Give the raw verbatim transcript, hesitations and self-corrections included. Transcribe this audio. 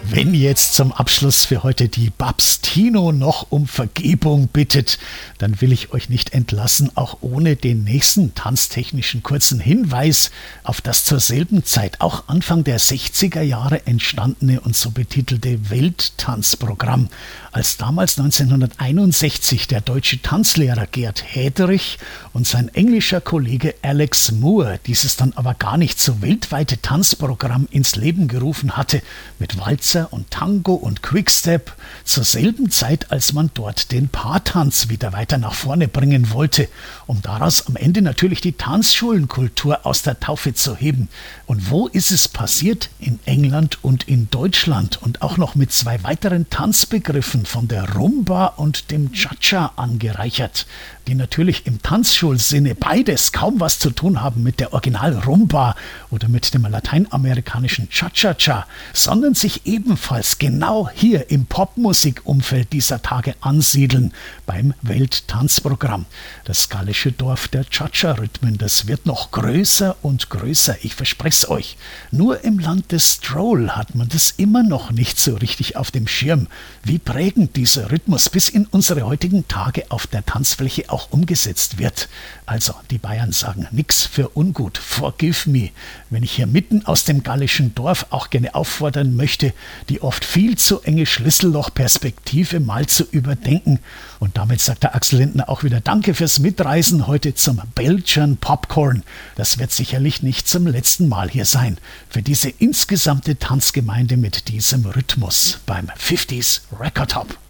Wenn jetzt zum Abschluss für heute die Babs Tino noch um Vergebung bittet, dann will ich euch nicht entlassen, auch ohne den nächsten tanztechnischen kurzen Hinweis auf das zur selben Zeit auch Anfang der sechziger Jahre entstandene und so betitelte Welttanzprogramm, als damals neunzehnhunderteinundsechzig der deutsche Tanzlehrer Gerd Häderich und sein englischer Kollege Alex Moore dieses dann aber gar nicht so weltweite Tanzprogramm ins Leben gerufen hatte, mit Walzer und Tango und Quickstep, zur selben Zeit, als man dort den Paartanz wieder weiter nach vorne bringen wollte, um daraus am Ende natürlich die Tanzschulenkultur aus der Taufe zu heben. Und wo ist es passiert? In England und in Deutschland und auch noch mit zwei weiteren Tanzbegriffen von der Rumba und dem Cha-Cha angereichert, die natürlich im Tanzschulsinne beides kaum was zu tun haben mit der Original-Rumba oder mit dem lateinamerikanischen Cha-Cha-Cha, sondern sich ebenfalls genau hier im Popmusikumfeld dieser Tage ansiedeln beim Welttanzprogramm. Das gallische Dorf der Cha-Cha-Rhythmen, das wird noch größer und größer, ich verspreche es euch. Nur im Land des Stroll hat man das immer noch nicht so richtig auf dem Schirm, wie prägend dieser Rhythmus bis in unsere heutigen Tage auf der Tanzfläche auch umgesetzt wird. Also, die Bayern sagen nix für ungut, forgive me, wenn ich hier mitten aus dem gallischen Dorf auch gerne auffordern möchte, die oft viel zu enge Schlüssellochperspektive mal zu überdenken. Und damit sagt der Axel Lindner auch wieder Danke fürs Mitreisen heute zum Belgian Popcorn. Das wird sicherlich nicht zum letzten Mal hier sein, für diese insgesamte Tanzgemeinde mit diesem Rhythmus beim fünfziger Record Hop.